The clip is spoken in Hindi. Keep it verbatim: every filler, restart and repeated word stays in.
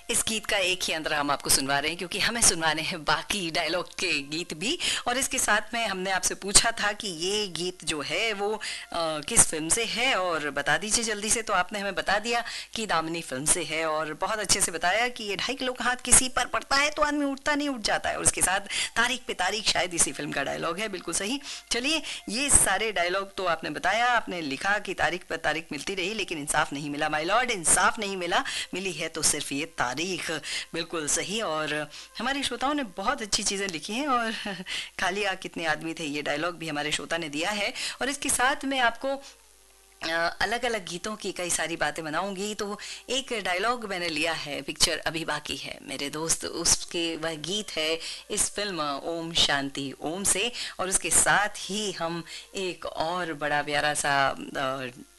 इस गीत का एक ही अंतरा हम आपको सुनवा रहे हैं क्योंकि हमें सुनवाने हैं बाकी डायलॉग के गीत भी। और इसके साथ में हमने आपसे पूछा था कि ये गीत जो है वो आ, किस फिल्म से है और बता दीजिए जल्दी से। तो आपने हमें बता दिया कि दामिनी फिल्म से है और बहुत अच्छे से बताया कि ये ढाई किलो का हाथ किसी पर पड़ता है तो आदमी उठता नहीं उठ जाता है। और उसके साथ तारीख पे तारीख शायद इसी फिल्म का डायलॉग है। बिल्कुल सही। चलिए, ये सारे डायलॉग तो आपने बताया, आपने लिखा कि तारीख पर तारीख मिलती रही लेकिन इंसाफ नहीं मिला माय लॉर्ड, इंसाफ नहीं मिला, मिली है तो सिर्फ ये तारीख। बिल्कुल सही। और हमारे श्रोताओं ने बहुत अच्छी चीज़ें लिखी हैं और खाली आ कितने आदमी थे ये डायलॉग भी हमारे श्रोता ने दिया है। और इसके साथ में आपको अलग अलग गीतों की कई सारी बातें बनाऊंगी। तो एक डायलॉग मैंने लिया है, पिक्चर अभी बाकी है मेरे दोस्त, उसके वह गीत है इस फिल्म ओम शांति ओम से। और उसके साथ ही हम एक और बड़ा प्यारा सा